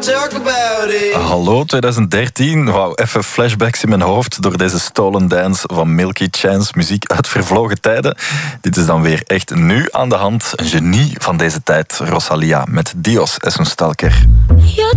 talk about it. Hallo 2013. Wauw, even flashbacks in mijn hoofd door deze Stolen Dance van Milky Chance. Muziek uit vervlogen tijden. Dit is dan weer echt nu aan de hand. Een genie van deze tijd, Rosalia met Dios es un stalker.